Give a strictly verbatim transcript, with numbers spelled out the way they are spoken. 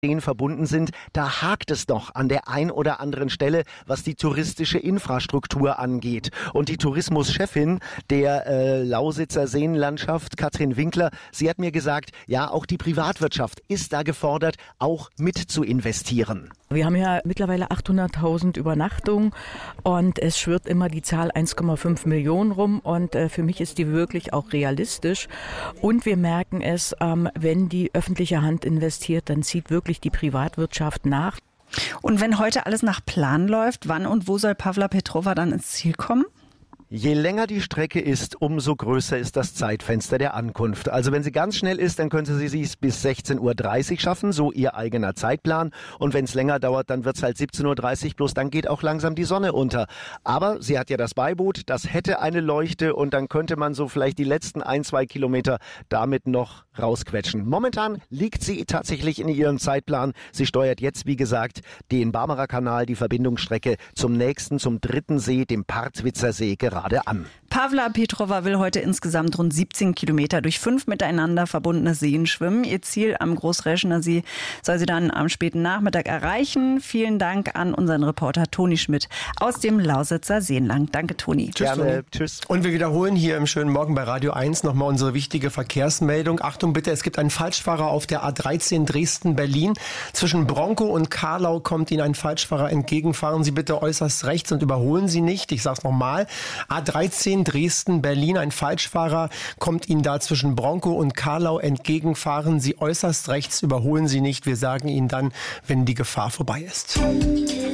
verbunden sind, da hakt es noch an der ein oder anderen Stelle, was die touristische Infrastruktur angeht. Und die Tourismuschefin der äh, Lausitzer Seenlandschaft, Katrin Winkler, sie hat mir gesagt, ja, auch die Privatwirtschaft ist da gefordert, auch mit zu investieren. Wir haben ja mittlerweile achthunderttausend Übernachtungen und es schwirrt immer die Zahl eins Komma fünf Millionen rum und äh, für mich ist die wirklich auch realistisch. Und wir merken es, ähm, wenn die öffentliche Hand investiert, dann zieht wirklich die Privatwirtschaft nach. Und wenn heute alles nach Plan läuft, wann und wo soll Pavla Petrova dann ins Ziel kommen? Je länger die Strecke ist, umso größer ist das Zeitfenster der Ankunft. Also wenn sie ganz schnell ist, dann könnte sie es bis sechzehn Uhr dreißig schaffen, so ihr eigener Zeitplan. Und wenn es länger dauert, dann wird es halt siebzehn Uhr dreißig, bloß dann geht auch langsam die Sonne unter. Aber sie hat ja das Beiboot, das hätte eine Leuchte und dann könnte man so vielleicht die letzten ein, zwei Kilometer damit noch rausquetschen. Momentan liegt sie tatsächlich in ihrem Zeitplan. Sie steuert jetzt, wie gesagt, den Barmerer Kanal, die Verbindungsstrecke zum nächsten, zum dritten See, dem Partwitzer See, gerade an. Pavla Petrova will heute insgesamt rund siebzehn Kilometer durch fünf miteinander verbundene Seen schwimmen. Ihr Ziel am Großräschener See soll sie dann am späten Nachmittag erreichen. Vielen Dank an unseren Reporter Toni Schmidt aus dem Lausitzer Seenland. Danke, Toni. Tschüss, Gerne. Toni. Tschüss. Und wir wiederholen hier im schönen Morgen bei Radio eins nochmal unsere wichtige Verkehrsmeldung. Achtung bitte, es gibt einen Falschfahrer auf der A dreizehn Dresden-Berlin. Zwischen Bronkow und Karlau kommt Ihnen ein Falschfahrer entgegen. Fahren Sie bitte äußerst rechts und überholen Sie nicht. Ich sage es nochmal. A dreizehn Dresden-Berlin, ein Falschfahrer kommt Ihnen da zwischen Bronkow und Karlau entgegen. Fahren Sie äußerst rechts, überholen Sie nicht. Wir sagen Ihnen dann, wenn die Gefahr vorbei ist.